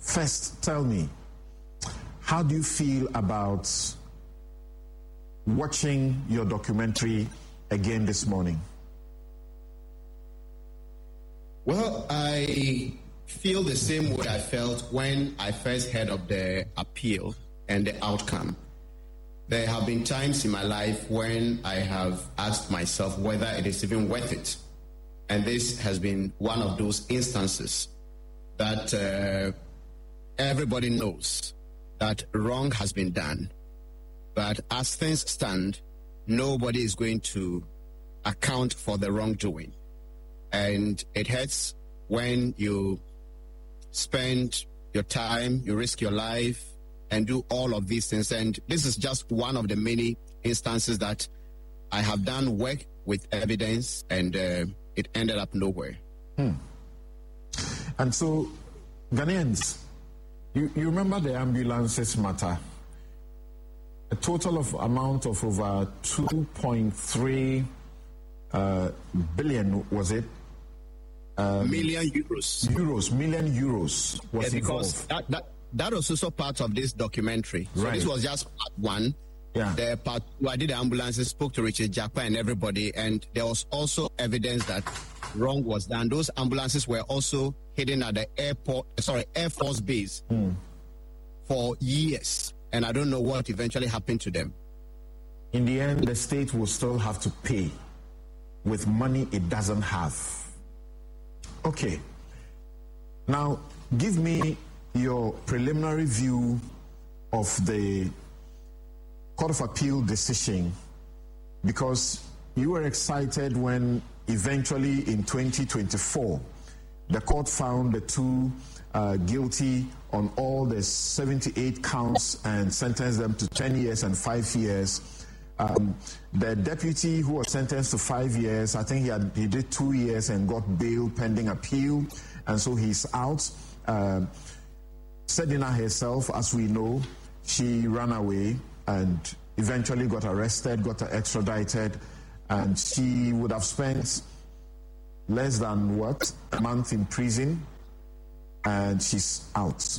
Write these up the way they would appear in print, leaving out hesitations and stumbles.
First, tell me, how do you feel about watching your documentary again this morning? Well, I feel the same way I felt when I first heard of the appeal and the outcome. There have been times in my life when I have asked myself whether it is even worth it. And this has been one of those instances that everybody knows that wrong has been done. But as things stand, nobody is going to account for the wrongdoing. And it hurts when you spend your time, you risk your life, and do all of these things. And this is just one of the many instances that I have done work with evidence, and it ended up nowhere. And so, Ghanaians, you remember the ambulances matter? A total of amount of over 2.3 billion, was it? Million euros. Million euros was because that was also part of this documentary. So this was just part one. Yeah. The part two, I did the ambulances, spoke to Richard Japa and everybody, and there was also evidence that wrong was done. Those ambulances were also hidden at the Air Force base for years, and I don't know what eventually happened to them. In the end, the state will still have to pay with money it doesn't have. Okay. Now, give me your preliminary view of the Court of Appeal decision, because you were excited when eventually in 2024 the court found the two guilty on all the 78 counts and sentenced them to 10 years and 5 years. The deputy who was sentenced to 5 years, I think he did 2 years and got bail pending appeal, and so he's out. Sedina herself, as we know, she ran away and eventually got arrested, got extradited, and she would have spent less than a month in prison, and she's out.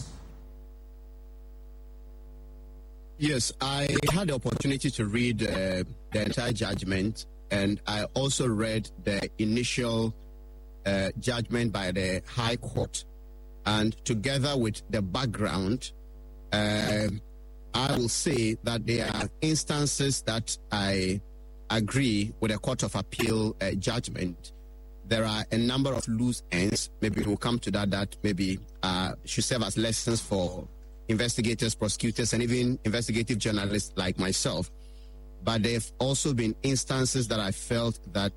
Yes, I had the opportunity to read the entire judgment, and I also read the initial judgment by the High Court. And together with the background, I will say that there are instances that I agree with the Court of Appeal judgment. There are a number of loose ends, maybe we'll come to that maybe should serve as lessons for investigators, prosecutors, and even investigative journalists like myself. But there have also been instances that I felt that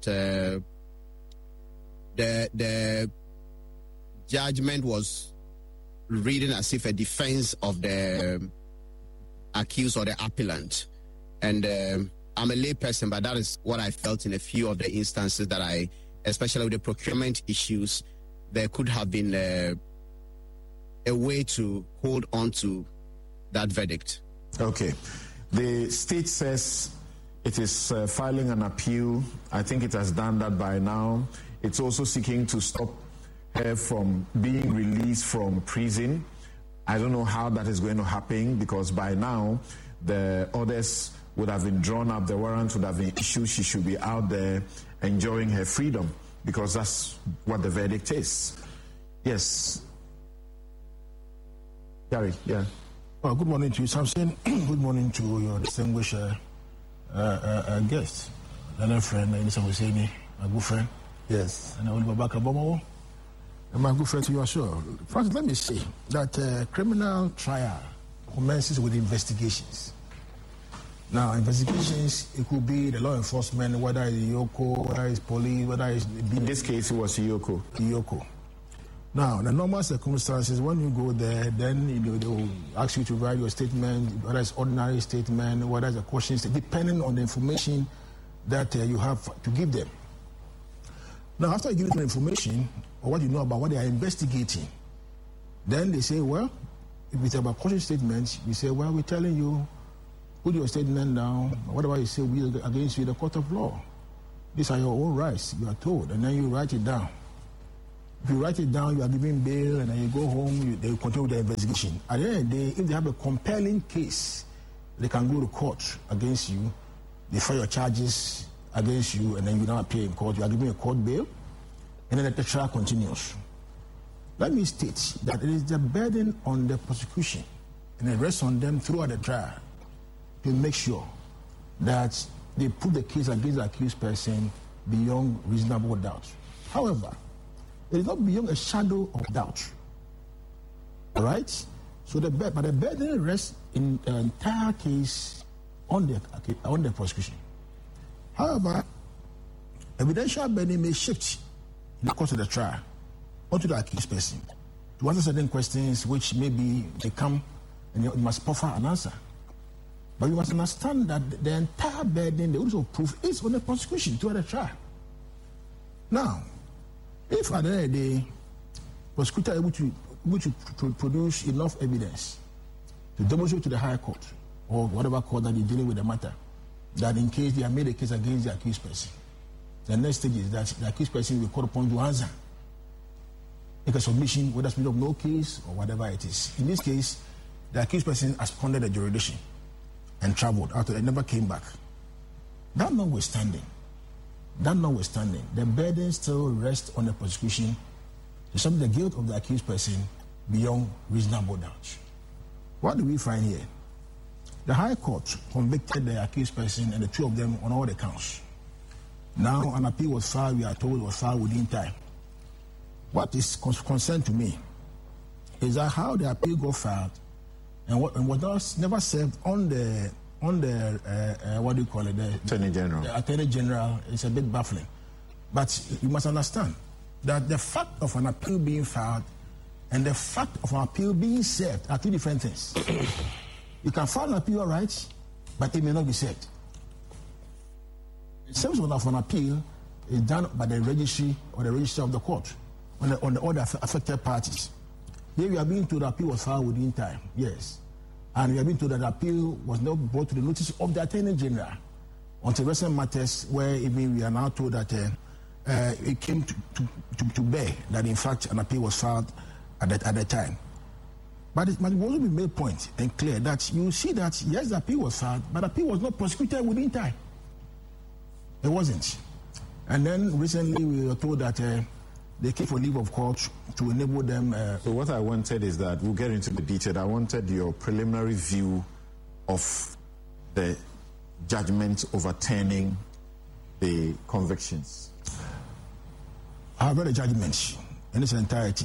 the judgment was reading as if a defense of the accused or the appellant. And I'm a lay person, but that is what I felt in a few of the instances that especially with the procurement issues, there could have been a way to hold on to that verdict. Okay. The state says it is filing an appeal. I think it has done that by now. It's also seeking to stop her from being released from prison. I don't know how that is going to happen, because by now the orders would have been drawn up, the warrant would have been issued. She should be out there enjoying her freedom, because that's what the verdict is. Yes. Gary, yeah. Well, good morning to you, Samson. Good morning to your distinguished guest, Daniel friend, Inisa Husseini, my good friend. Yes. And Oliver Bakabomo, and my good friend to you as well. First, let me say that criminal trial commences with investigations. Now, investigations, it could be the law enforcement, whether it's Yoko, whether it's police, whether it's... In this case, it was Yoko. Yoko. Now, the normal circumstances, when you go there, then they will ask you to write your statement, whether it's ordinary statement, whether it's a question statement, depending on the information that you have to give them. Now, after you give them information, or what you know about what they are investigating, then they say, well, if it's about question statements, you say, well, we're telling you, put your statement down, whatever you say will against you in the court of law. These are your own rights, you are told, and then you write it down. If you write it down, you are giving bail, and then you go home, they continue with the investigation. At the end of the day, if they have a compelling case, they can go to court against you, they file your charges against you, and then you don't appear in court. You are given a court bail, and then the trial continues. Let me state that it is the burden on the prosecution, and it rests on them throughout the trial to make sure that they put the case against the accused person beyond reasonable doubt. However, it is not beyond a shadow of doubt. All right? So the burden rests in the entire case on the prosecution. However, evidential burden may shift in the course of the trial onto the accused person to answer certain questions which maybe they come and you must proffer an answer. But you must understand that the entire burden, the also proof, is on the prosecution throughout the trial. Now, if at the end of the day, prosecutor is able to produce enough evidence to demonstrate to the higher court or whatever court that is dealing with the matter, that in case they have made a case against the accused person, the next stage is that the accused person will be called upon to answer, make a submission, whether it's made of no case or whatever it is. In this case, the accused person has pondered the jurisdiction and traveled after they never came back. That notwithstanding, the burden still rests on the prosecution to show the guilt of the accused person beyond reasonable doubt. What do we find here? The High Court convicted the accused person and the two of them on all the counts. Now an appeal was filed, we are told, was filed within time. What is concerned to me is that how the appeal got filed and was never served on the what do you call it? The Attorney General. The Attorney General is a bit baffling. But you must understand that the fact of an appeal being filed and the fact of an appeal being served are two different things. You can file an appeal, all right, but it may not be served. The service of an appeal is done by the registry or the registrar of the court on the other affected parties. Here we are being told the appeal was filed within time, yes. And we have been told that the appeal was not brought to the notice of the Attorney General until recent matters where even we are now told that it came to bear that in fact an appeal was filed at that time. But it must also be made point and clear that you see that yes, the appeal was filed, but the appeal was not prosecuted within time. It wasn't. And then recently we were told that they came for leave of court to enable them. So what I wanted is that we'll get into the detail. I wanted your preliminary view of the judgment overturning the convictions. I have read the judgment in its entirety.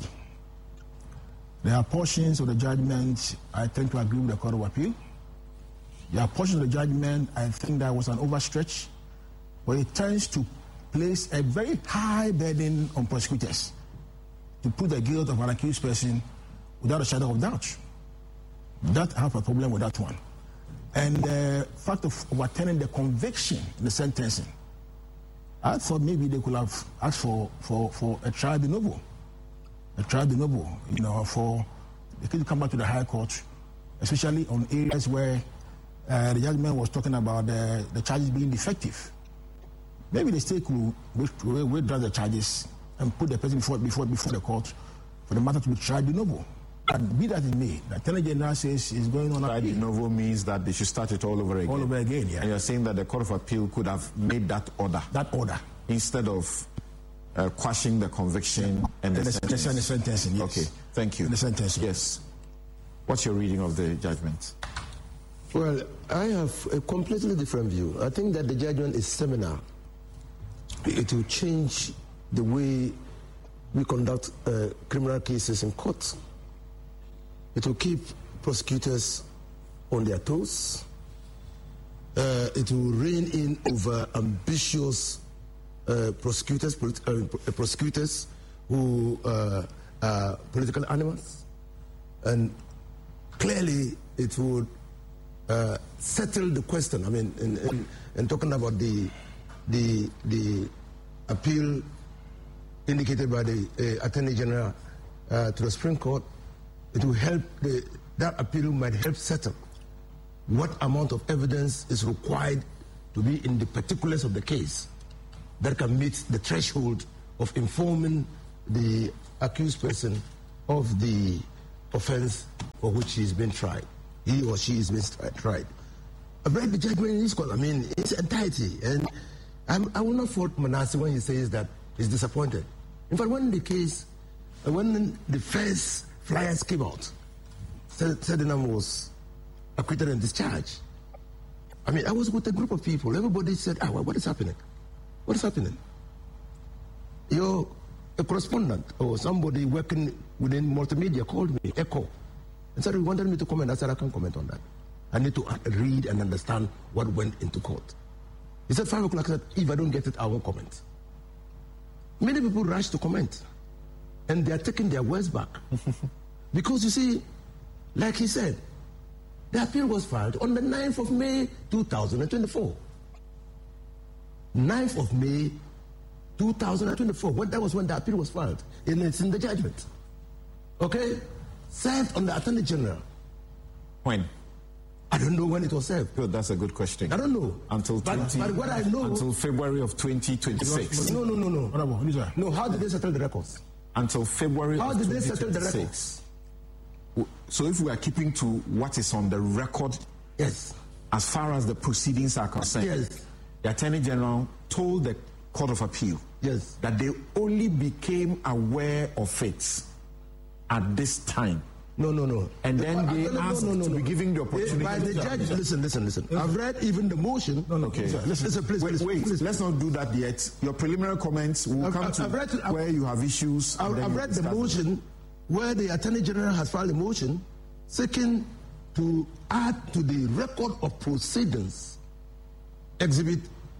There are portions of the judgment I tend to agree with the Court of Appeal. There are portions of the judgment I think that was an overstretch, but it tends to place a very high burden on prosecutors to put the guilt of an accused person without a shadow of doubt. That I have a problem with that one. And the fact of overturning the conviction in the sentencing, I thought maybe they could have asked for a trial de novo. A trial de novo, for the case to come back to the High Court, especially on areas where the judgment was talking about the charges being defective. Maybe the state could withdraw the charges and put the person before the court for the matter to be tried de novo. And be that it may, the Attorney General says is going on. Tried de novo means that they should start it all over again. All over again, yeah. And you're saying that the Court of Appeal could have made that order. That order. Instead of quashing the conviction and the sentencing. Yes. Okay, thank you. And the sentencing. Yes. What's your reading of the judgment? Well, I have a completely different view. I think that the judgment is seminal. It will change the way we conduct criminal cases in court. It will keep prosecutors on their toes. It will rein in over ambitious prosecutors who are political animals. And clearly it would settle the question. I mean, in talking about the appeal indicated by the Attorney General to the Supreme Court, it will help, that appeal might help settle what amount of evidence is required to be in the particulars of the case that can meet the threshold of informing the accused person of the offense for which he's been tried. He or she is being tried. I've read the judgment in this court, I mean, its entirety. And I will not fault Manasseh when he says that he's disappointed. In fact, when the first flyers came out, Sedinam was acquitted and discharged. I mean, I was with a group of people. Everybody said, what is happening? What is happening? A correspondent or somebody working within multimedia called me, Echo, and said he wanted me to comment. I said, I can't comment on that. I need to read and understand what went into court. He said, 5 o'clock, I said, if I don't get it, I won't comment. Many people rush to comment, and they are taking their words back. Because you see, like he said, the appeal was filed on the 9th of May, 2024. 9th of May, 2024. That was when the appeal was filed. And it's in the judgment. Okay? Served on the Attorney General. When? I don't know when it was served. Good, that's a good question. I don't know. But what I know... Until February of 2026. No. No, how did they settle the records? Until February how of 2026. How did they settle the records? So if we are keeping to what is on the record, yes, as far as the proceedings are concerned, yes, the Attorney General told the Court of Appeal, yes, that they only became aware of it at this time. No. And then they asked to be given the opportunity. By the judge, listen. I've read even the motion. Okay. Listen, please. Let's not do that yet. Your preliminary comments will come to where you have issues. I've read the motion where the Attorney General has filed a motion seeking to add to the record of proceedings Exhibit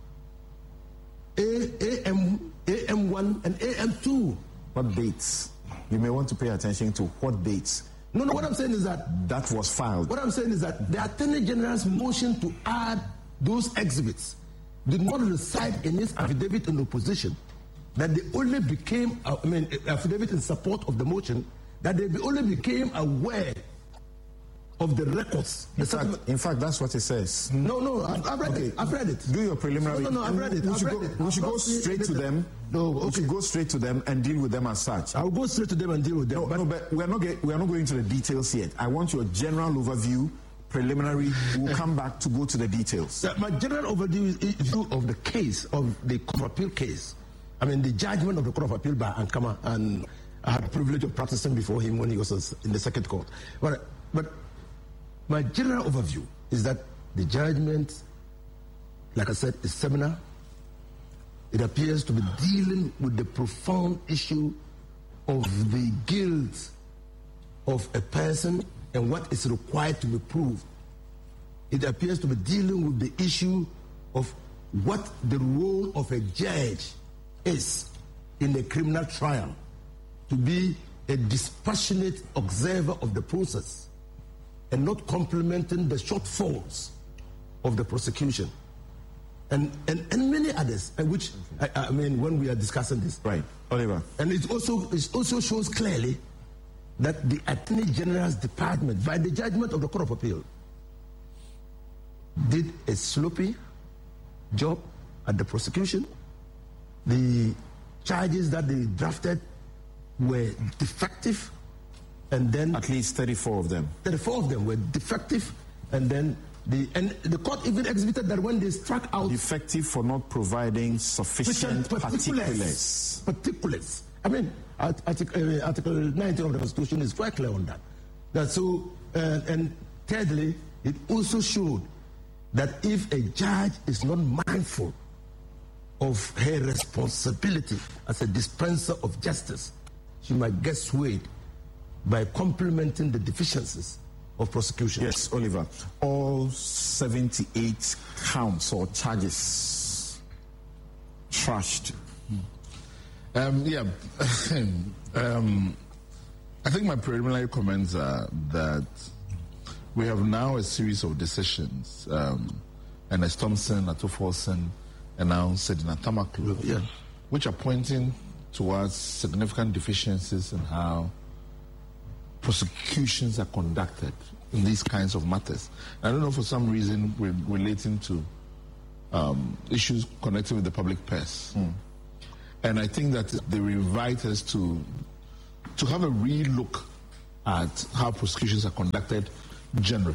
AM1 and AM2. What dates? You may want to pay attention to what dates. No, what I'm saying is that was filed. What I'm saying is that the Attorney General's motion to add those exhibits did not reside in his affidavit in opposition, that they only became, affidavit in support of the motion, that they only became aware of the records. In fact, that's what it says. No, I've read it. I've read it. Do your preliminary. No, I've read it. We should go straight to them. No, okay. We should go straight to them and deal with them as such. I'll go straight to them and deal with them. But we are not going into the details yet. I want your general overview. Preliminary. We'll come back to go to the details. My general overview of the case, of the Court of Appeal case. I mean, the judgment of the Court of Appeal by Ankama, and I had the privilege of practicing before him when he was in the second court. But my general overview is that the judgment, like I said, is seminal. It appears to be dealing with the profound issue of the guilt of a person and what is required to be proved. It appears to be dealing with the issue of what the role of a judge is in a criminal trial, to be a dispassionate observer of the process and not complementing the shortfalls of the prosecution. And many others, which, I mean, when we are discussing this. Right, Oliver. And it also shows clearly that the Attorney General's Department, by the judgment of the Court of Appeal, did a sloppy job at the prosecution. The charges that they drafted were defective, and then at least 34 of them. 34 of them were defective, and then the court even exhibited that when they struck out defective for not providing sufficient particulars. I mean, Article 19 of the Constitution is quite clear on that. And thirdly, it also showed that if a judge is not mindful of her responsibility as a dispenser of justice, she might get swayed by complementing the deficiencies of prosecution. Yes, Oliver. All 78 counts or charges trashed. I think my preliminary comments are that we have now a series of decisions, Ernest Thompson, Ato Forson, and now Sedina Tamaklo, which are pointing towards significant deficiencies in how prosecutions are conducted in these kinds of matters. I don't know, for some reason, relating to issues connected with the public purse. And I think that they will invite us to have a real look at how prosecutions are conducted generally.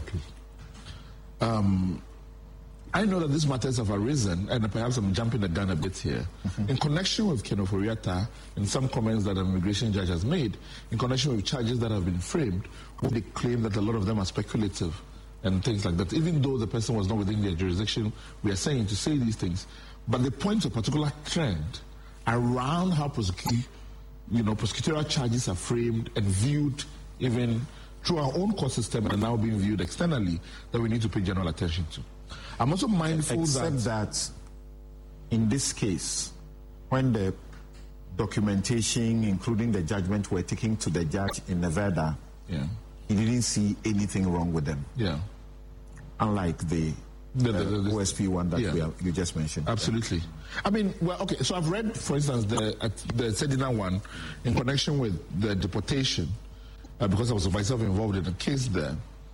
I know that these matters have arisen, and perhaps I'm jumping the gun a bit here, in connection with Ken Ofori-Atta and some comments that an immigration judge has made, in connection with charges that have been framed, where they claim that a lot of them are speculative and things like that. Even though the person was not within their jurisdiction, we are saying to say these things. But they point to a particular trend around how prosecutorial charges are framed and viewed even through our own court system and now being viewed externally that we need to pay general attention to. I'm also mindful that in this case, when the documentation, including the judgment, were taken to the judge in Nevada, he didn't see anything wrong with them. Yeah. Unlike the OSP one that you just mentioned. Absolutely. I mean, well, okay, so I've read, for instance, the Sedina one in connection with the deportation, because I was myself involved in a case there.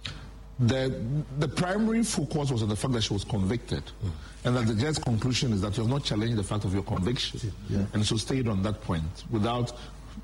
The primary focus was on the fact that she was convicted, and that the judge's conclusion is that you have not challenged the fact of your conviction, and so stayed on that point without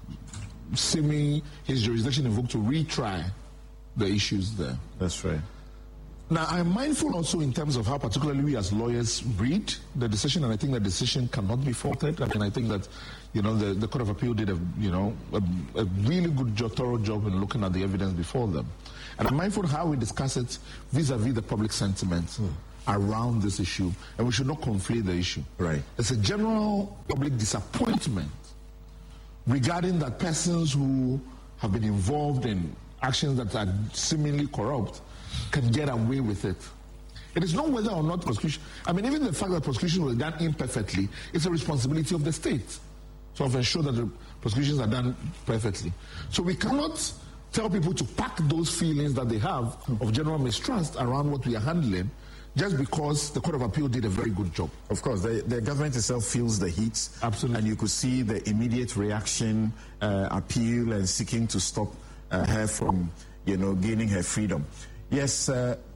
seeming his jurisdiction invoked to retry the issues there. That's right. Now, I'm mindful also in terms of how particularly we as lawyers read the decision, and I think the decision cannot be faulted. I mean, I think that, the Court of Appeal did a really good thorough job in looking at the evidence before them. And I'm mindful how we discuss it vis-a-vis the public sentiment around this issue, and we should not conflate the issue. Right. It's a general public disappointment regarding that persons who have been involved in actions that are seemingly corrupt can get away with it. It is not whether or not prosecution, I mean, even the fact that prosecution was done imperfectly is a responsibility of the state to ensure that the prosecutions are done perfectly. So we cannot tell people to pack those feelings that they have of general mistrust around what we are handling just because the Court of Appeal did a very good job. Of course, the government itself feels the heat. Absolutely. And you could see the immediate reaction, appeal, and seeking to stop her from, gaining her freedom. Yes,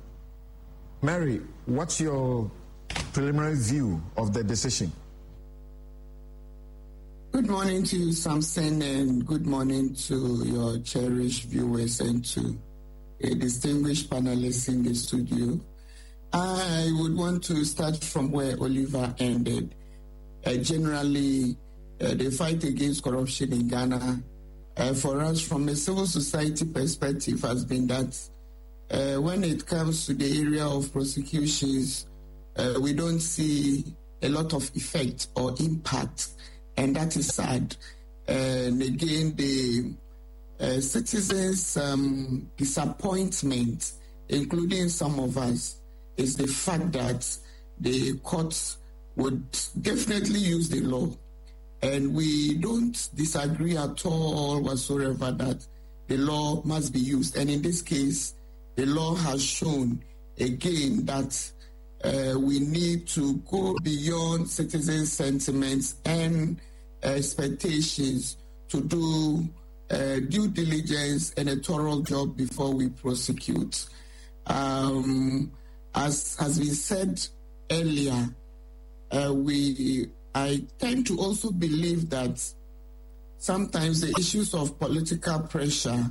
Mary, what's your preliminary view of the decision? Good morning to you, Samson, and good morning to your cherished viewers and to a distinguished panelists in the studio. I would want to start from where Oliver ended. Generally, the fight against corruption in Ghana, for us from a civil society perspective, has been that when it comes to the area of prosecutions, we don't see a lot of effect or impact, and that is sad. And again, the citizens' disappointment, including some of us, is the fact that the courts would definitely use the law. And we don't disagree at all whatsoever that the law must be used. And in this case, the law has shown again that we need to go beyond citizen sentiments and expectations to do due diligence and a thorough job before we prosecute. As has been said earlier, I tend to also believe that sometimes the issues of political pressure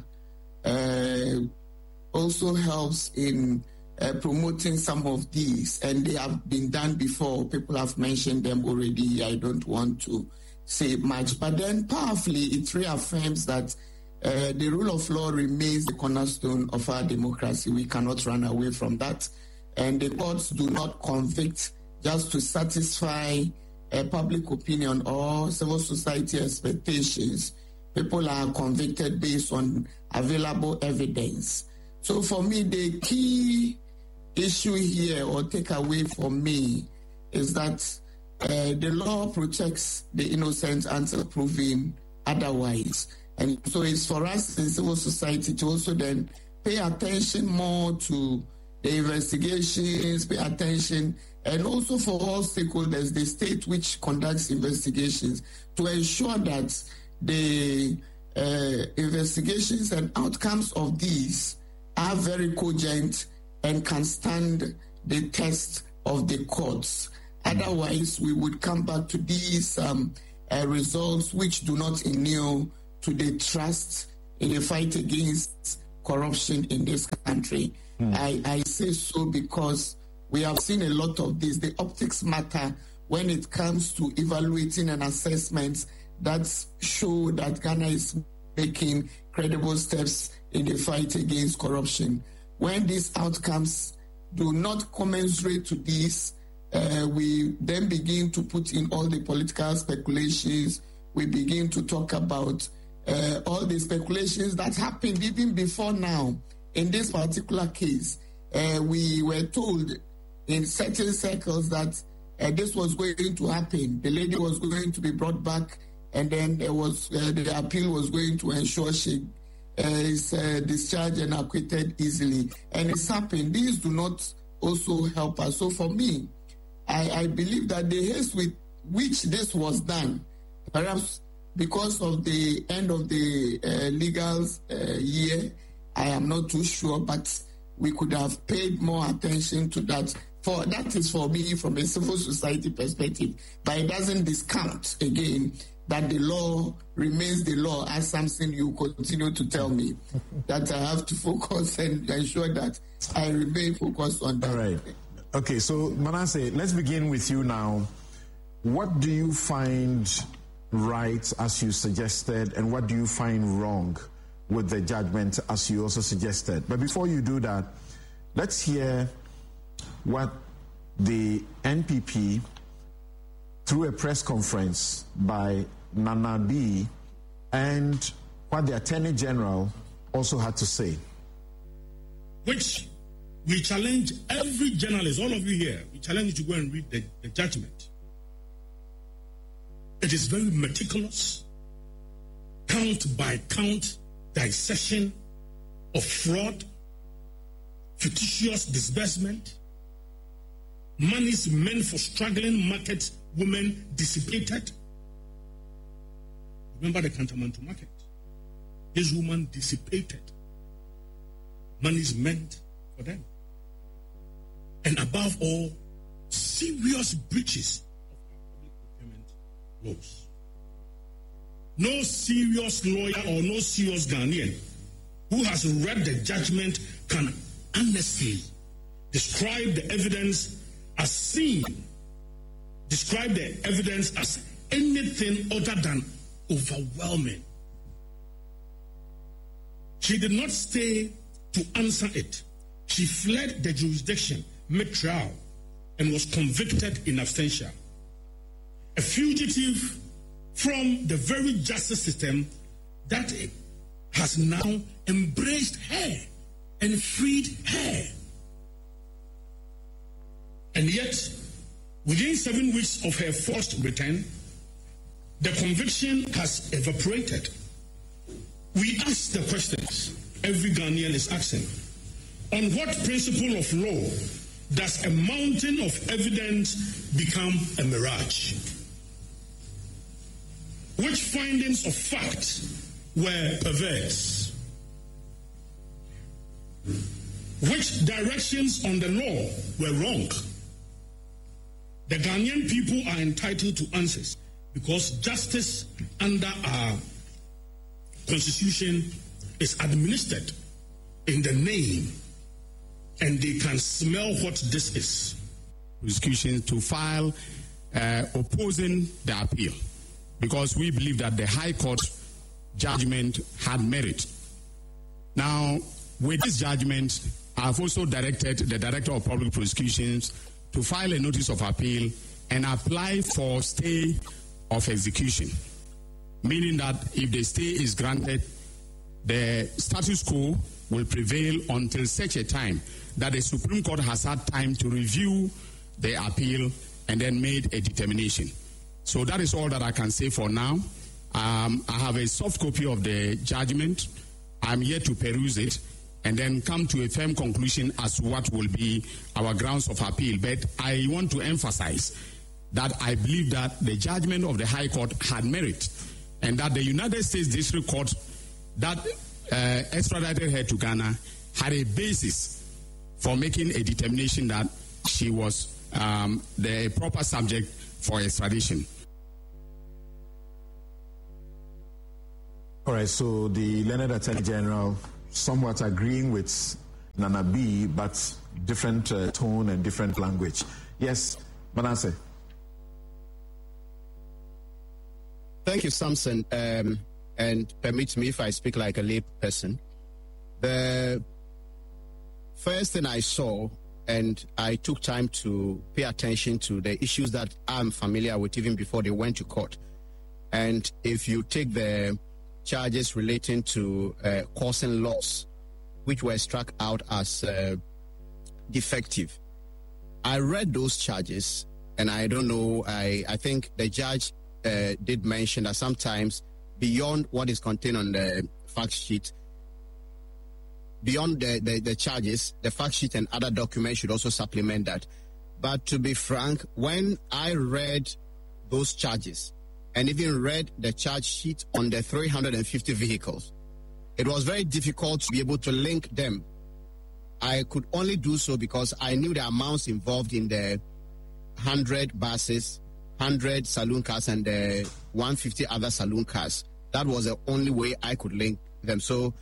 also helps in promoting some of these, and they have been done before. People have mentioned them already. I don't want to say much, but then powerfully it reaffirms that the rule of law remains the cornerstone of our democracy. We cannot run away from that, and the courts do not convict just to satisfy public opinion or civil society expectations. People are convicted based on available evidence. So for me, the key issue here or takeaway for me is that the law protects the innocent until proven otherwise. And so it's for us in civil society to also then pay attention more to the investigations, pay attention, and also for all stakeholders, the state which conducts investigations, to ensure that the investigations and outcomes of these are very cogent and can stand the test of the courts. Otherwise, we would come back to these results which do not inure to the trust in the fight against corruption in this country. I say so because we have seen a lot of this. The optics matter when it comes to evaluating and assessments that show that Ghana is making credible steps in the fight against corruption. When these outcomes do not commensurate to this, we then begin to put in all the political speculations. We begin to talk about all the speculations that happened even before now. In this particular case, we were told in certain circles that this was going to happen. The lady was going to be brought back, and then there was the appeal was going to ensure she is discharged and acquitted easily. And it's happened. These do not also help us. So for me, I believe that the haste with which this was done, perhaps because of the end of the legal year, I am not too sure, but we could have paid more attention to that. That is for me from a civil society perspective, but it doesn't discount again that the law remains the law, as something you continue to tell me that I have to focus and ensure that I remain focused on that. All right. Okay, so Manasseh, let's begin with you now. What do you find right, as you suggested, and what do you find wrong with the judgment, as you also suggested? But before you do that, let's hear what the NPP, through a press conference by Nana B, and what the Attorney General also had to say. Which we challenge every journalist, all of you here, we challenge you to go and read the judgment. It is very meticulous, count by count dissection of fraud, fictitious disbursement, monies meant for struggling market women dissipated. Remember the Kantamanto market? This woman dissipated monies meant for them. And above all, serious breaches of public procurement laws. No serious lawyer or no serious Ghanaian who has read the judgment can honestly describe the evidence as seen, describe the evidence as anything other than overwhelming. She did not stay to answer it. She fled the jurisdiction mid-trial and was convicted in absentia. A fugitive from the very justice system that has now embraced her and freed her. And yet, within 7 weeks of her forced return, the conviction has evaporated. We ask the questions every Ghanaian is asking. On what principle of law does a mountain of evidence become a mirage? Which findings of fact were perverse? Which directions on the law were wrong? The Ghanaian people are entitled to answers because justice under our constitution is administered in the name, and they can smell what this is. Prosecution to file opposing the appeal, because we believe that the High Court judgment had merit. Now, with this judgment, I have also directed the Director of Public Prosecutions to file a notice of appeal and apply for stay of execution, meaning that if the stay is granted, the status quo will prevail until such a time that the Supreme Court has had time to review the appeal and then made a determination. So that is all that I can say for now. I have a soft copy of the judgment. I'm yet to peruse it and then come to a firm conclusion as to what will be our grounds of appeal. But I want to emphasize that I believe that the judgment of the High Court had merit, and that the United States District Court that extradited her to Ghana had a basis for making a determination that she was the proper subject for extradition. All right, so the Learned Attorney General somewhat agreeing with Nana B, but different tone and different language. Yes, Manasseh. Thank you, Samson. And permit me if I speak like a lay person. The first thing I saw, and I took time to pay attention to the issues that I'm familiar with even before they went to court. And if you take the charges relating to causing loss, which were struck out as defective, I read those charges, and I don't know, I think the judge did mention that sometimes beyond what is contained on the fact sheet, beyond the charges, the fact sheet and other documents should also supplement that. But to be frank, when I read those charges and even read the charge sheet on the 350 vehicles, it was very difficult to be able to link them. I could only do so because I knew the amounts involved in the 100 buses, 100 saloon cars, and the 150 other saloon cars. That was the only way I could link them. So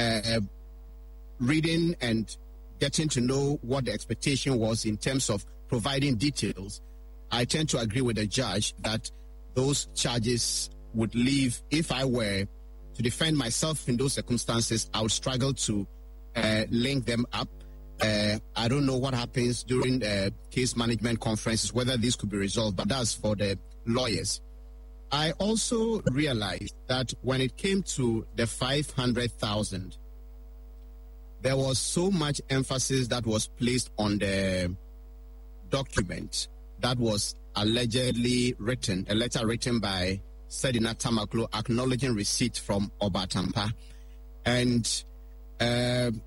reading and getting to know what the expectation was in terms of providing details, I tend to agree with the judge that those charges would leave, if I were to defend myself in those circumstances, I would struggle to link them up. I don't know what happens during case management conferences, whether this could be resolved, but that's for the lawyers. I also realized that when it came to the 500,000, there was so much emphasis that was placed on the document that was allegedly written, a letter written by Sedina Tamaklo acknowledging receipt from Obatampa. And Mr.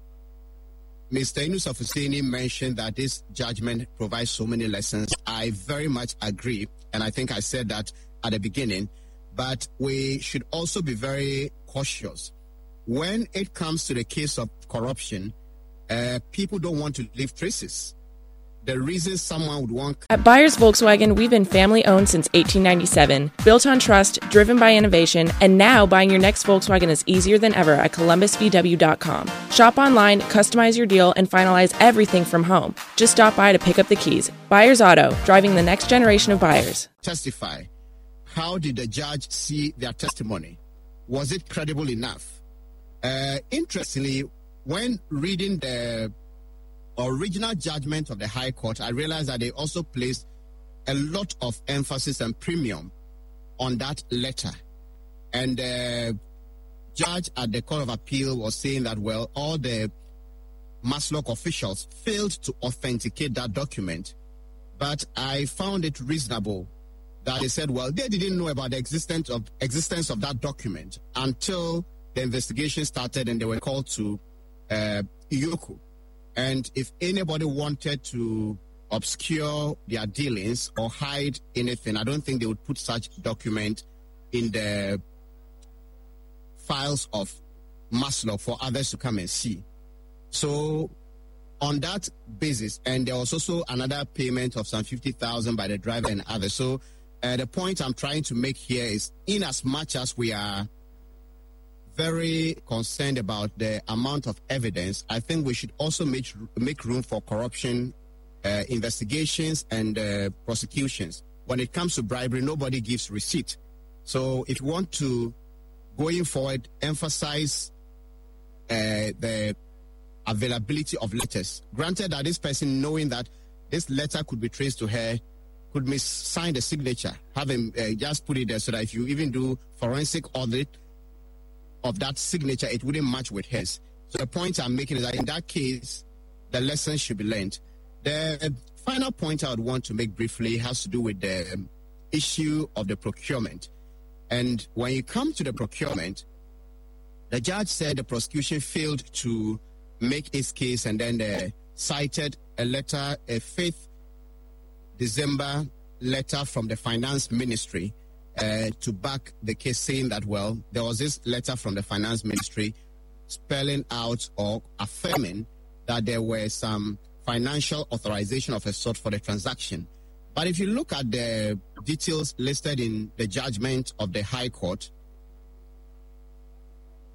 Inus Hussaini mentioned that this judgment provides so many lessons. I very much agree, and I think I said that at the beginning, but we should also be very cautious. When it comes to the case of corruption, people don't want to leave traces. The reason someone would want... At Byers Volkswagen, we've been family-owned since 1897, built on trust, driven by innovation, and now buying your next Volkswagen is easier than ever at ColumbusVW.com. Shop online, customize your deal, and finalize everything from home. Just stop by to pick up the keys. Byers Auto, driving the next generation of buyers. Testify. How did the judge see their testimony? Was it credible enough? Interestingly, when reading the original judgment of the High Court, I realized that they also placed a lot of emphasis and premium on that letter. And the judge at the Court of Appeal was saying that, well, all the Maslock officials failed to authenticate that document. But I found it reasonable that they said, well, they didn't know about the existence of that document until the investigation started and they were called to Iyoko. And if anybody wanted to obscure their dealings or hide anything, I don't think they would put such document in the files of Maslow for others to come and see. So on that basis, and there was also another payment of some 50,000 by the driver and others. So the point I'm trying to make here is, in as much as we are very concerned about the amount of evidence, I think we should also make room for corruption investigations and prosecutions. When it comes to bribery, nobody gives receipt. So if you want to, going forward, emphasize the availability of letters, granted that this person, knowing that this letter could be traced to her, could sign the signature, have him just put it there so that if you even do forensic audit of that signature, it wouldn't match with his. So the point I'm making is that in that case, the lesson should be learned. The final point I would want to make briefly has to do with the issue of the procurement. And when you come to the procurement, the judge said the prosecution failed to make its case, and then they cited a letter, a 5th December letter from the Finance Ministry to back the case, saying that, well, there was this letter from the Finance Ministry spelling out or affirming that there were some financial authorization of a sort for the transaction. But if you look at the details listed in the judgment of the High Court,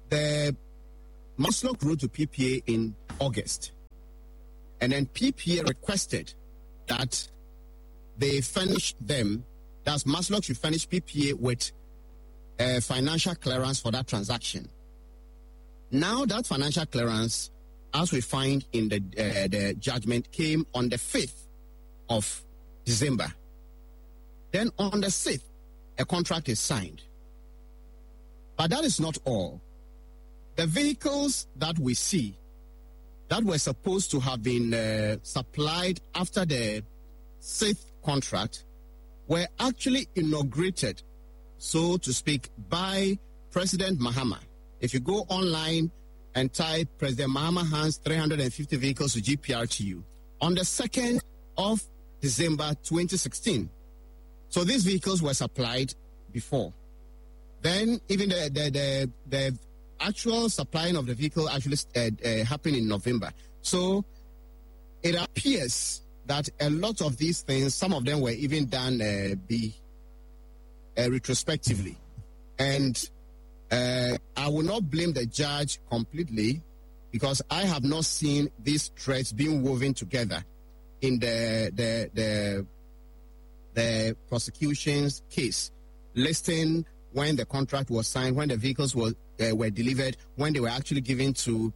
the Maslock wrote to PPA in August, and then PPA requested that they furnish them, that's Maslock should furnish PPA with financial clearance for that transaction. Now that financial clearance, as we find in the judgment, came on the 5th of December. Then on the 6th, a contract is signed. But that is not all. The vehicles that we see that were supposed to have been supplied after the 6th contract were actually inaugurated, so to speak, by President Mahama. If you go online and type President Mahama hands 350 vehicles to GPRTU on the 2nd of December 2016. So these vehicles were supplied before. Then even the actual supplying of the vehicle actually happened in November. So it appears that a lot of these things, some of them were even done retrospectively. And I will not blame the judge completely, because I have not seen these threads being woven together in the prosecution's case, listing when the contract was signed, when the vehicles were delivered, when they were actually given to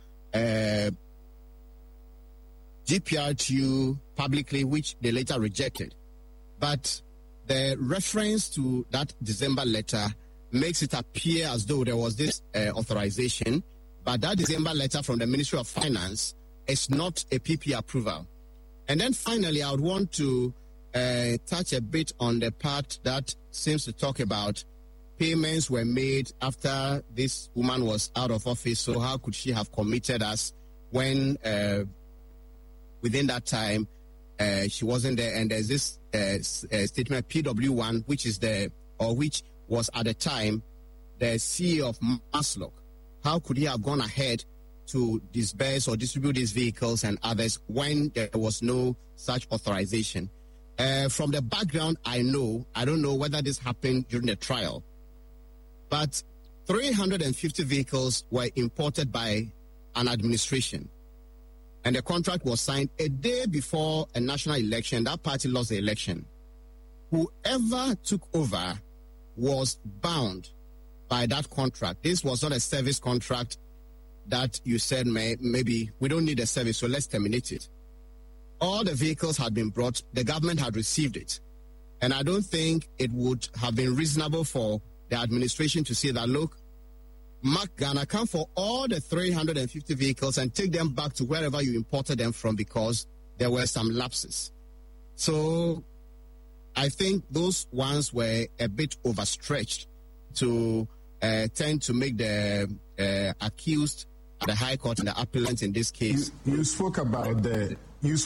GPRTU publicly, which they later rejected. But the reference to that December letter makes it appear as though there was this authorization, but that December letter from the Ministry of Finance is not a PP approval. And then finally, I would want to touch a bit on the part that seems to talk about payments were made after this woman was out of office, so how could she have committed us when within that time she wasn't there? And there's this statement PW1, which was at the time the CEO of Maslock. How could he have gone ahead to disburse or distribute these vehicles and others when there was no such authorization? From the background, I don't know whether this happened during the trial, but 350 vehicles were imported by an administration, and the contract was signed a day before a national election. That party lost the election. Whoever took over was bound by that contract. This was not a service contract that you said, maybe we don't need a service, so let's terminate it. All the vehicles had been brought, the government had received it. And I don't think it would have been reasonable for the administration to say that, look, Mark Ghana, come for all the 350 vehicles and take them back to wherever you imported them from, because there were some lapses. So I think those ones were a bit overstretched to tend to make the accused at the High Court and the appellant in this case. You spoke about the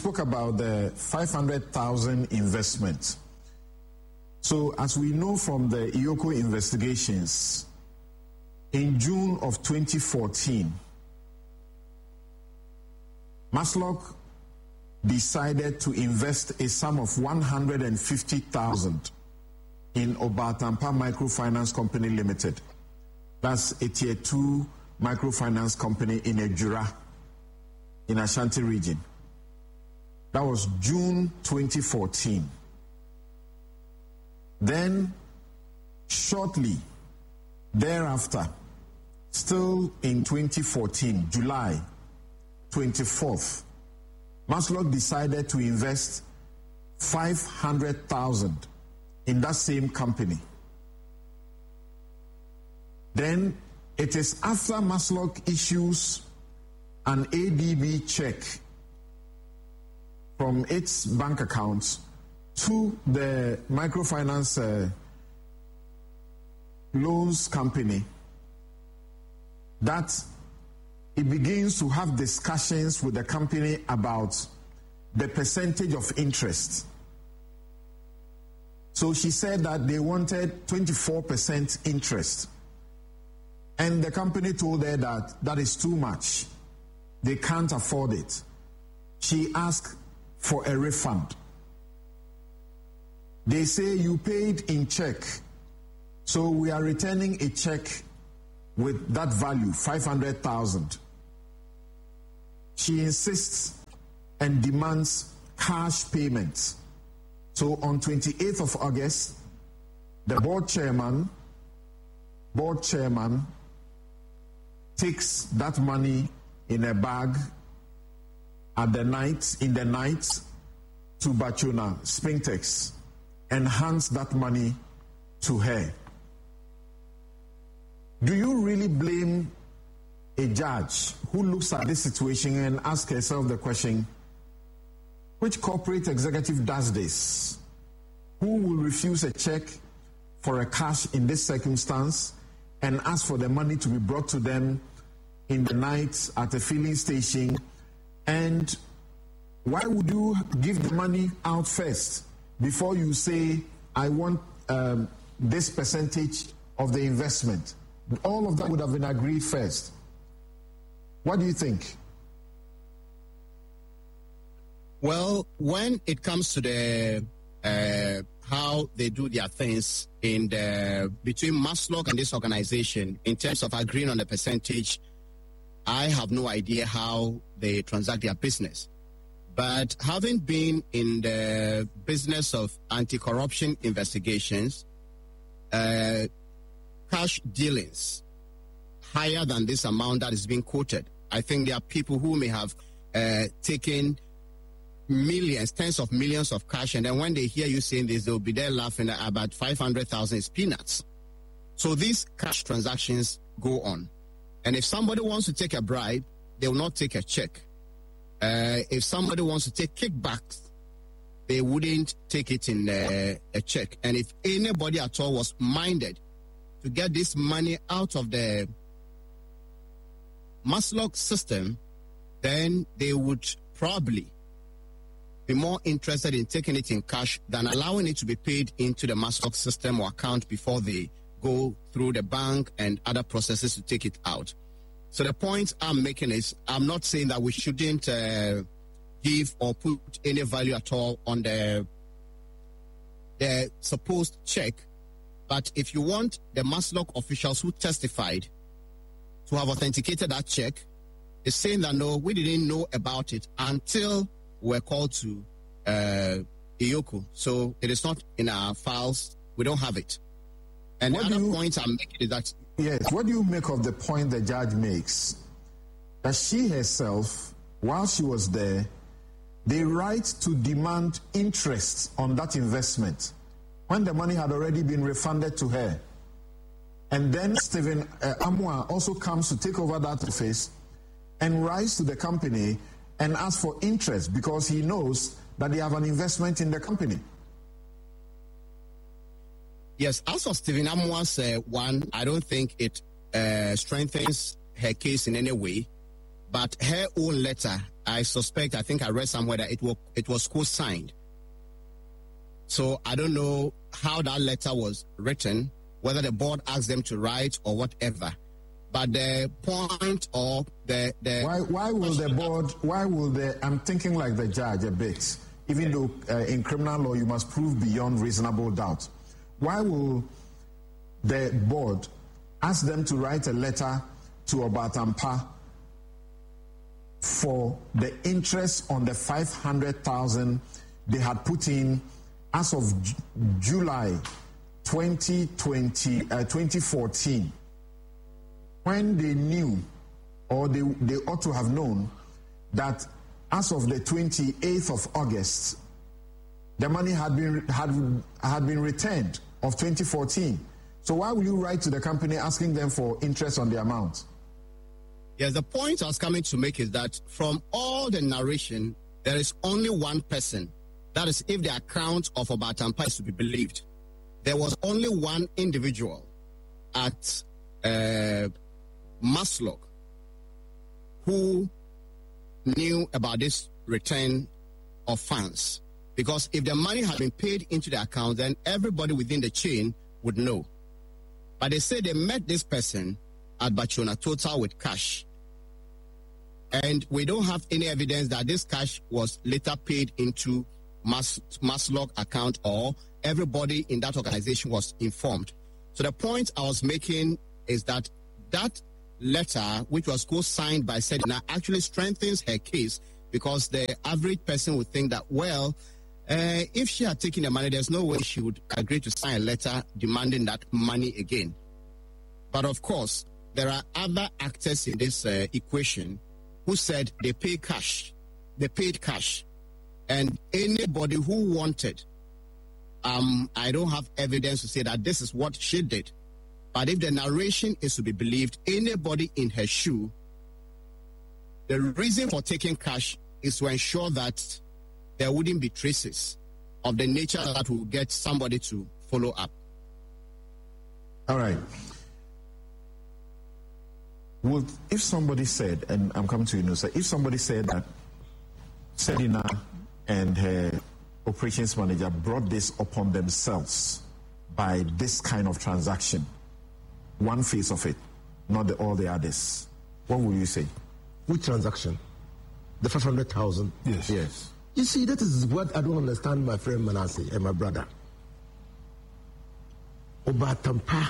500,000 investment. So as we know from the IOCO investigations, in June of 2014, Maslock decided to invest a sum of 150,000 in Obatampa Microfinance Company Limited. That's a tier 2 microfinance company in Ejura, in Ashanti region. That was June 2014. Then, shortly thereafter, still in 2014, July 24th, Maslock decided to invest 500,000 in that same company. Then it is after Maslock issues an ADB check from its bank accounts to the microfinance loans company that it begins to have discussions with the company about the percentage of interest. So she said that they wanted 24% interest. And the company told her that that is too much. They can't afford it. She asked for a refund. They say you paid in check, so we are returning a check with that value, 500,000. She insists and demands cash payments. So on 28th of August, the board chairman takes that money in a bag in the night to Bachuna Spintex and hands that money to her. Do you really blame a judge who looks at this situation and asks herself the question, which corporate executive does this? Who will refuse a check for a cash in this circumstance and ask for the money to be brought to them in the night at a filling station? And why would you give the money out first before you say, I want this percentage of the investment? All of that would have been agreed first. What do you think? Well, when it comes to the how they do their things in the between Maslock and this organization in terms of agreeing on the percentage, I have no idea how they transact their business. But having been in the business of anti-corruption investigations, cash dealings higher than this amount that is being quoted, I think there are people who may have taken millions, tens of millions of cash, and then when they hear you saying this, they'll be there laughing at about 500,000 is peanuts. So these cash transactions go on. And if somebody wants to take a bribe, they will not take a check. If somebody wants to take kickbacks, they wouldn't take it in a check. And if anybody at all was minded to get this money out of the Maslock system, then they would probably be more interested in taking it in cash than allowing it to be paid into the Maslock system or account before they go through the bank and other processes to take it out. So the point I'm making is, I'm not saying that we shouldn't give or put any value at all on the supposed check, but if you want the Maslock officials who testified to have authenticated that check, is saying that no, we didn't know about it until we were called to Iyoko. So it is not in our files. We don't have it. And the other point I'm making is that... Yes, what do you make of the point the judge makes? That she herself, while she was there, the right to demand interest on that investment when the money had already been refunded to her. And then Stephen Amoah also comes to take over that office and writes to the company and ask for interest because he knows that they have an investment in the company. Yes, as for Stephen Amoah's one, I don't think it strengthens her case in any way. But her own letter, I think I read somewhere that it was co-signed. So I don't know how that letter was written, whether the board asked them to write or whatever. But the point or the why will the board, I'm thinking like the judge a bit, even though in criminal law you must prove beyond reasonable doubt. Why will the board ask them to write a letter to Obatampa for the interest on the 500,000 they had put in as of July 2014, when they knew, or they ought to have known, that as of the 28th of August, the money had been returned of 2014. So why will you write to the company asking them for interest on the amount? Yes, the point I was coming to make is that from all the narration, there is only one person. That is, if the account of Obatampa is to be believed, there was only one individual at Maslock who knew about this return of funds. Because if the money had been paid into the account, then everybody within the chain would know. But they say they met this person at Bachuna Total with cash. And we don't have any evidence that this cash was later paid into Maslock account or everybody in that organization was informed. So the point I was making is that that letter, which was co-signed by Sedina, actually strengthens her case, because the average person would think that, well, if she had taken the money, there's no way she would agree to sign a letter demanding that money again. But of course, there are other actors in this equation who said they paid cash. They paid cash. And anybody who wanted, I don't have evidence to say that this is what she did. But if the narration is to be believed, anybody in her shoe, the reason for taking cash is to ensure that there wouldn't be traces of the nature that will get somebody to follow up. All right. Well, if somebody said, and I'm coming to you, Nusa, if somebody said that Sedina and her operations manager brought this upon themselves by this kind of transaction, one face of it, not all the others, what would you say? Which transaction? The 500,000? Yes. Yes. You see, that is what I don't understand, my friend Manasseh and my brother. Obatampa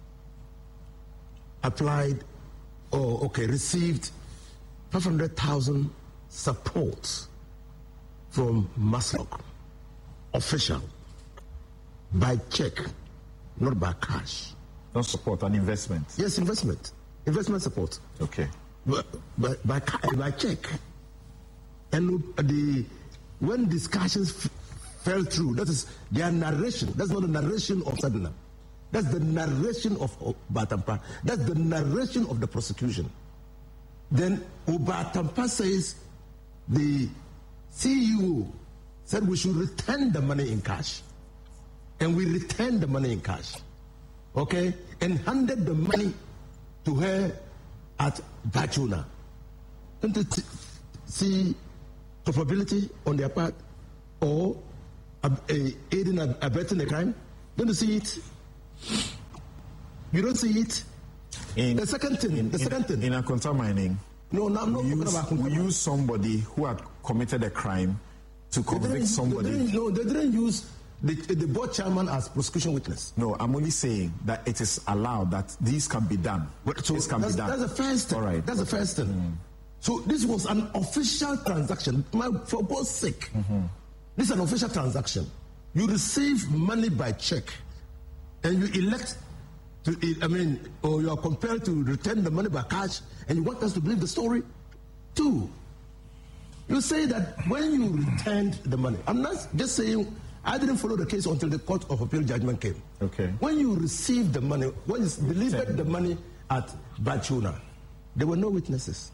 received 500,000 support from Maslok, official, by check, not by cash. Not support, an investment. Yes, investment support. Okay. But by check. And when discussions fell through, that is their narration. That's not the narration of Sedina. That's the narration of Obatampa. That's the narration of the prosecution. Then Obatampa says the CEO said we should return the money in cash. And we returned the money in cash. Okay? And handed the money to her at Bachuna. Don't you see culpability on their part, or aiding and abetting a crime? Don't you see it? You don't see it? The second thing. In Akonta mining, no, I'm not talking about Akonta. We use somebody who had committed a crime to convict somebody. They didn't use the board chairman as prosecution witness. No, I'm only saying that it is allowed that these can be done. This can be done. That's the first thing. All right. That's the first thing. So this was an official transaction. For God's sake, this is an official transaction. You receive money by check, and you elect to, or you are compelled to return the money by cash, and you want us to believe the story. 2, you say that when you returned the money, I'm not just saying, I didn't follow the case until the Court of Appeal judgment came. Okay. When you received the money, when you delivered the money at Bachuna, there were no witnesses.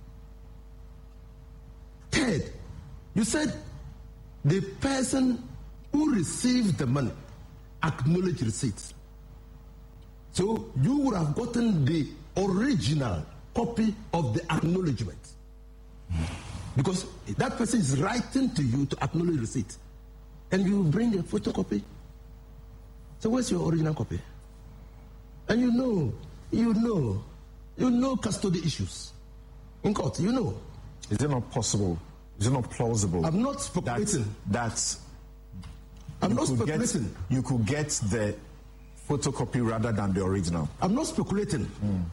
3rd, you said the person who received the money acknowledged receipts. So you would have gotten the original copy of the acknowledgement. Because that person is writing to you to acknowledge receipt. And you bring a photocopy. So where's your original copy? And you know custody issues in court, you know. Is it not possible? Is it not plausible? I'm not speculating. I'm not speculating. You could get the photocopy rather than the original. I'm not speculating.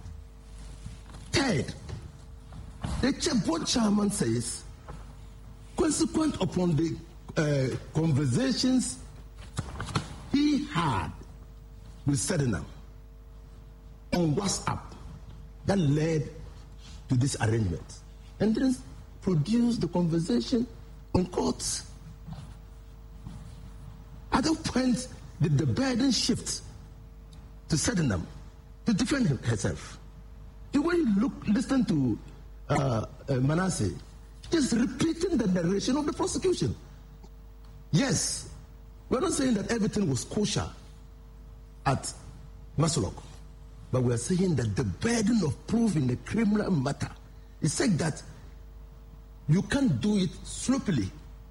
3rd, the board chairman says, consequent upon the conversations he had with Sedina on WhatsApp that led to this arrangement, and then produced the conversation on court. At that point, did the burden shift to Sedina to defend herself? When you listen to Manasseh, just repeating the narration of the prosecution. Yes, we're not saying that everything was kosher at Maslok, but we're saying that the burden of proof in a criminal matter is said that you can't do it sloppily.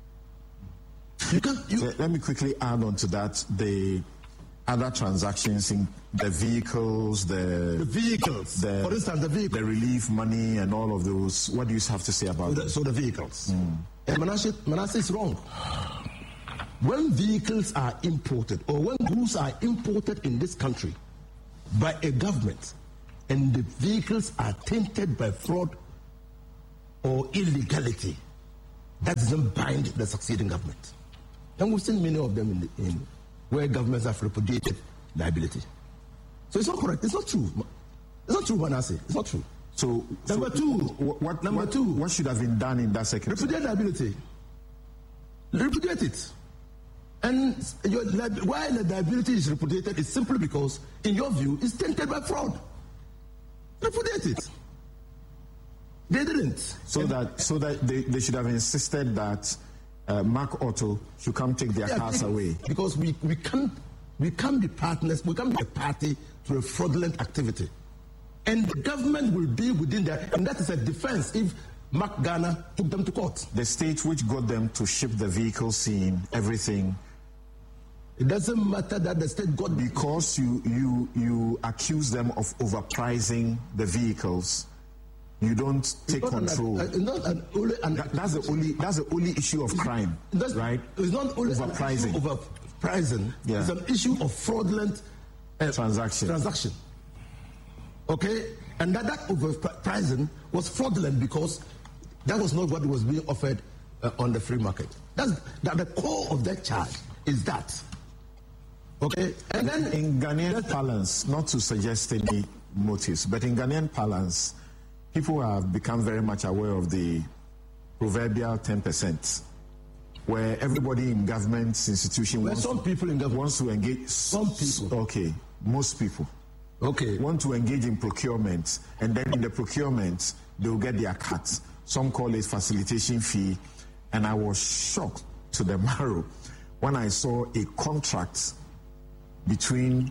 Let me quickly add on to that the other transactions in the vehicles, for instance, the vehicle, the relief money, and all of those. What do you have to say about that? So the vehicles. And Manasseh is wrong. When vehicles are imported, or when goods are imported in this country by a government, and the vehicles are tainted by fraud or illegality, that doesn't bind the succeeding government. And we've seen many of them in where governments have repudiated liability. So it's not correct. It's not true. It's not true, Manasseh. It's not true. So number two, what should have been done in that circumstance? Repudiate liability. Repudiate it. And why the liability is repudiated is simply because, in your view, it's tainted by fraud. Repudiate it. They didn't. So that they should have insisted that Mark Otto should come take their cars away. Because we can't be partners. We can't be a party to a fraudulent activity. And the government will be within that, and that is a defense if Mark Ghana took them to court. The state which got them to ship the vehicle scene, everything. It doesn't matter that the state got... Because you accuse them of overpricing the vehicles, you don't take control. That's the only issue of crime, right? It's not only overpricing. Overpricing. Yeah. It's an issue of fraudulent transaction. Okay? And that overpricing was fraudulent because that was not what was being offered on the free market. That the core of that charge is that. Okay? And then in Ghanaian parlance, not to suggest any motives, but in Ghanaian parlance, people have become very much aware of the proverbial 10%, where everybody in government institution wants to engage. Some people. Okay, most people. Okay. Want to engage in procurement, and then in the procurement, they will get their cut. Some call it facilitation fee, and I was shocked to the marrow when I saw a contract between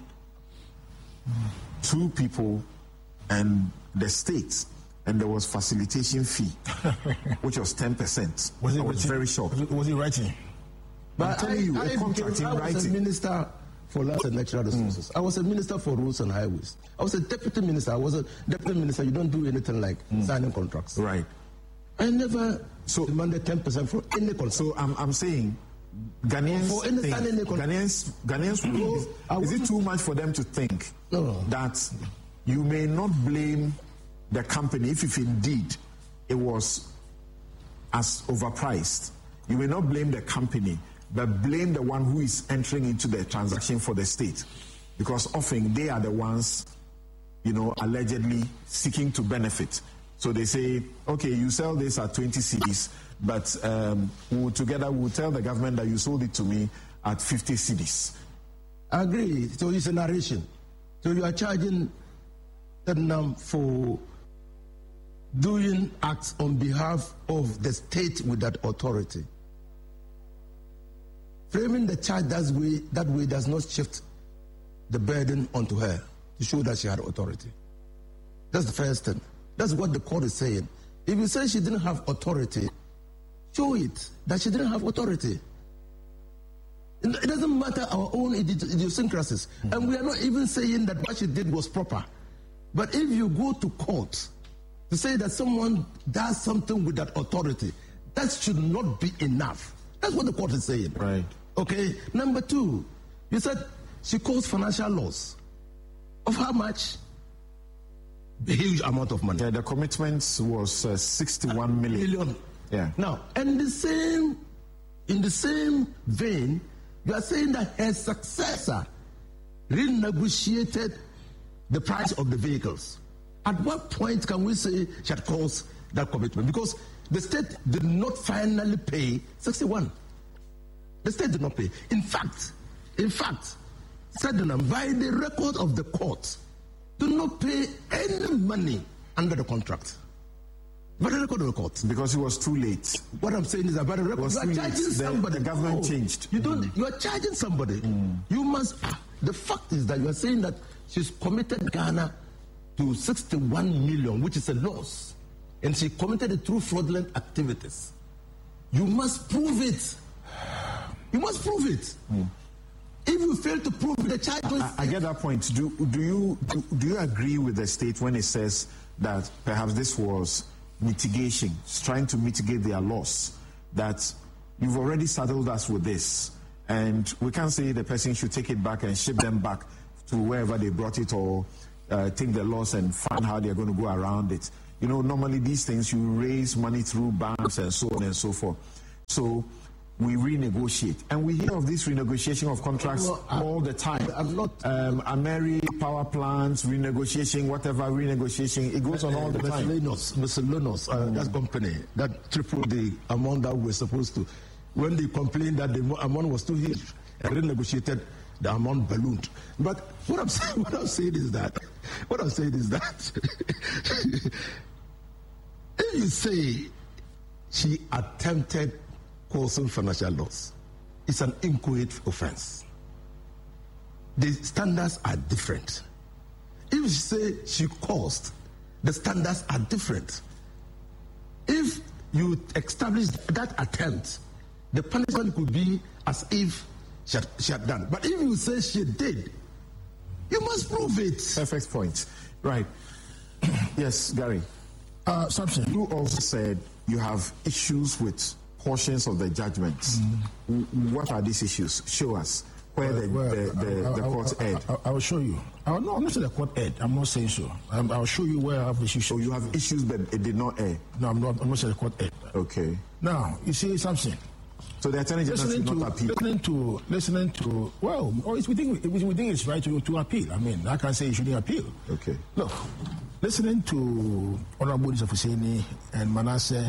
two people and the state, and there was facilitation fee, which was 10%. I was very shocked. Was he writing? But I'm telling you, a contract in writing. I was a minister for lands and natural resources. I was a minister for roads and highways. I was a deputy minister. I was a deputy minister. You don't do anything like signing contracts. Right. I never demanded 10% for any contract. So I'm saying Ghanaians is it too much for them to think that you may not blame the company if indeed it was as overpriced? You may not blame the company, but blame the one who is entering into the transaction for the state, because often they are the ones, allegedly seeking to benefit. So they say, okay, you sell this at 20 cedis, but we'll tell the government that you sold it to me at 50 cedis. I agree. So it's a narration. So you are charging them for doing acts on behalf of the state with that authority. Framing the charge that way does not shift the burden onto her to show that she had authority. That's the first thing. That's what the court is saying. If you say she didn't have authority, show it that she didn't have authority. It doesn't matter our own idiosyncrasies. And we are not even saying that what she did was proper. But if you go to court to say that someone does something with that authority, that should not be enough. That's what the court is saying. Right. Okay. Number two, you said she caused financial loss. Of how much? A huge amount of money. Yeah, the commitment was 61 million. Yeah. Now, in the same vein, you are saying that her successor renegotiated the price of the vehicles. At what point can we say she had caused that commitment? Because the state did not finally pay 61. The state did not pay. In fact, Sydenham, by the record of the court, do not pay any money under the contract. By the record of the court. Because it was too late. What I'm saying is that by the record, you are charging somebody. The government changed. You are charging somebody. You must. The fact is that you are saying that she's committed Ghana to 61 million, which is a loss. And she committed it through fraudulent activities. You must prove it. You must prove it. If you fail to prove the charge, I get that point. Do you agree with the state when it says that perhaps this was mitigation, trying to mitigate their loss? That you've already saddled us with this, and we can't say the person should take it back and ship them back to wherever they brought it, or take the loss and find how they're going to go around it. You know, normally these things, you raise money through banks and so on and so forth. So we renegotiate. And we hear of this renegotiation of contracts all the time. I'm not... Ameri power plants, renegotiation, whatever renegotiation, it goes on all the time. Mr. Lenos, that company, that tripled the amount that we're supposed to. When they complained that the amount was too huge, and renegotiated, the amount ballooned. But what I'm saying is that if you say she attempted causing financial loss, it's an inchoate offense. The standards are different. If you say she caused, the standards are different. If you establish that attempt, the punishment could be as if she had done. But if you say she did, you must prove it. Perfect point. Right. Yes, Gary. Something. You also said you have issues with portions of the judgments. What are these issues? Show us where the court erred. I will show you. No, I'm not saying the court erred. I'm not saying so. I'll show you where I have issues. So you have issues, but it did not err. No, I'm not saying the court erred. Okay. Now, you see something. So the Attorney General should not appeal. Listening to, well, we think it's right to appeal. I mean, I can't say you shouldn't appeal. Okay. Look, listening to Honorable Hussaini and Manasseh,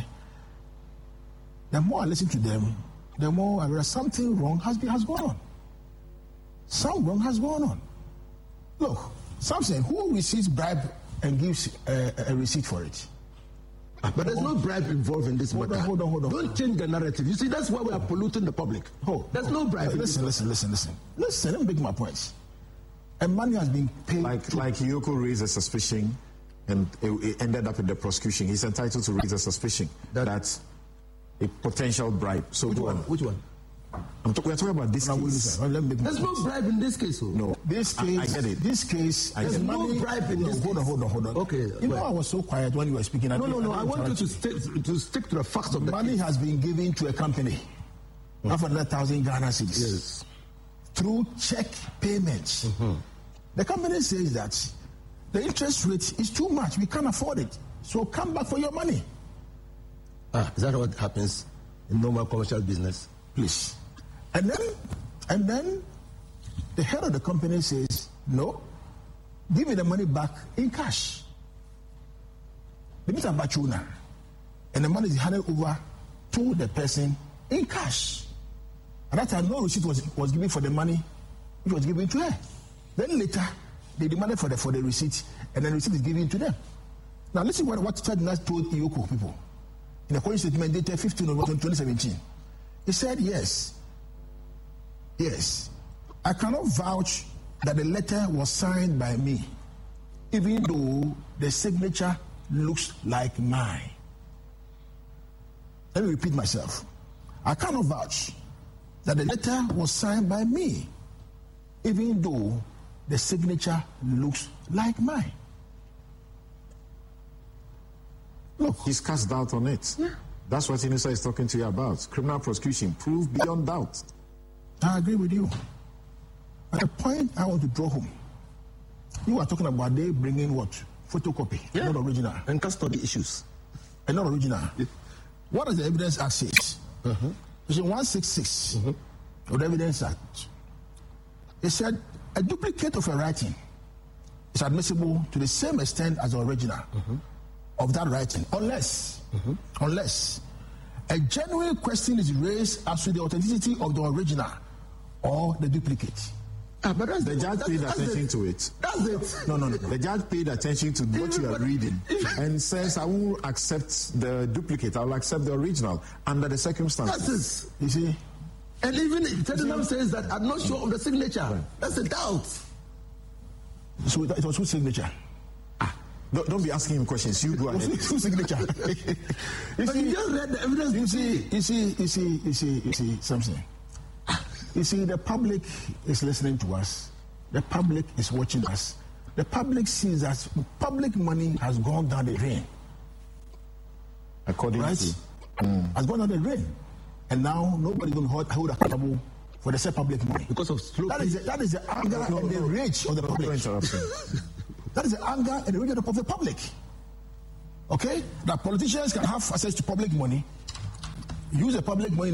the more I listen to them, the more I realize something wrong has gone on. Some wrong has gone on. Look, something, who receives bribe and gives a receipt for it? But there's no bribe involved in this matter. Hold on. Don't change the narrative. You see, that's why we are polluting the public. There's no bribe. Listen, let me make my points. And money has been paid. Like Yoko raised a suspicion and it ended up in the prosecution. He's entitled to raise a suspicion that's a potential bribe. So Which one? We're talking about this case. There's no bribe in this case. No. This case, I get it. This case, there's no bribe in this case. Hold on. Okay. You know, I was so quiet when you were speaking. No. I want you to stick to the facts of the money case. has been given to a company of 100,000 Ghana cedis. Yes. Through check payments. The company says that the interest rate is too much. We can't afford it. So come back for your money. Is that what happens in normal commercial business? Please. And then the head of the company says, no, give me the money back in cash. The Mr. Bachuna, and the money is handed over to the person in cash. At that time, no receipt was given for the money which was given to her. Then later, they demanded for the receipt, and then the receipt is given to them. Now listen what Chadnas told Iyoko people. In a court statement dated 15 November 2017. He said, yes, I cannot vouch that the letter was signed by me, even though the signature looks like mine. Let me repeat myself. I cannot vouch that the letter was signed by me, even though the signature looks like mine. Look, he's cast doubt on it. Yeah. That's what Inisa is talking to you about. Criminal prosecution, proof beyond doubt. I agree with you. At the point I want to draw home, you are talking about they bringing what? Photocopy, not original. And custody issues. And not original. What does the Evidence Act say? Section 166 of the Evidence Act. It said a duplicate of a writing is admissible to the same extent as the original of that writing, unless a genuine question is raised as to the authenticity of the original or the duplicate. But the judge paid attention to it. That's it. No. The judge paid attention to what you are reading and says, I will accept the duplicate, I will accept the original under the circumstances. That's it. You see? And even Tottenham says that I'm not sure of the signature. That's a doubt. So it was whose signature? Don't be asking him questions. You go ahead. Whose signature? You just read the evidence. You see something. You see, the public is listening to us. The public is watching us. The public sees that public money has gone down the drain. According to has gone down the drain, and now nobody's going to hold accountable for the said public money because of slow. That is the anger and the rage of the public. That is the anger and the rage of the public. Okay? That politicians can have access to public money, use the public money